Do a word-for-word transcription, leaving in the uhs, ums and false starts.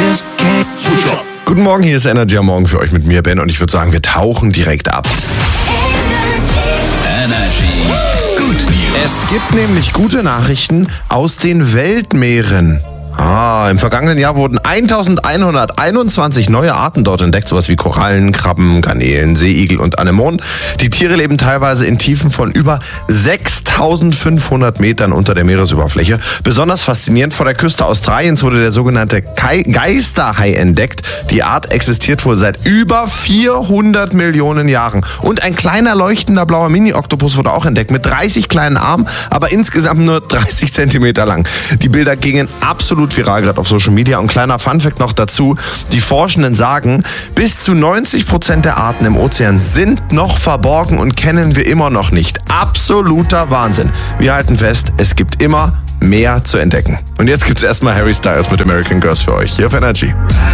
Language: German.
Guten Morgen, hier ist Energy am Morgen für euch mit mir, Ben, und ich würde sagen, wir tauchen direkt ab. Energy Good News. Es gibt nämlich gute Nachrichten aus den Weltmeeren. Ah, im vergangenen Jahr wurden eintausendeinhunderteinundzwanzig neue Arten dort entdeckt, sowas wie Korallen, Krabben, Garnelen, Seeigel und Anemonen. Die Tiere leben teilweise in Tiefen von über sechstausendfünfhundert Metern unter der Meeresoberfläche. Besonders faszinierend, vor der Küste Australiens wurde der sogenannte Kai- Geisterhai entdeckt. Die Art existiert wohl seit über vierhundert Millionen Jahren. Und ein kleiner leuchtender blauer Mini-Oktopus wurde auch entdeckt mit dreißig kleinen Armen, aber insgesamt nur dreißig Zentimeter lang. Die Bilder gingen absolut viral gerade auf Social Media. Und kleiner Funfact noch dazu: Die Forschenden sagen, bis zu neunzig Prozent der Arten im Ozean sind noch verborgen und kennen wir immer noch nicht. Absoluter Wahnsinn. Wir halten fest, es gibt immer mehr zu entdecken. Und jetzt gibt's erstmal Harry Styles mit American Girls für euch hier auf Energy.